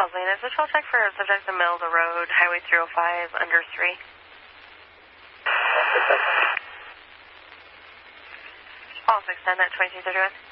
Rosaline. Is the 12 check for a subject in the middle of the road, Highway 305, under 3? All 610 at 2231.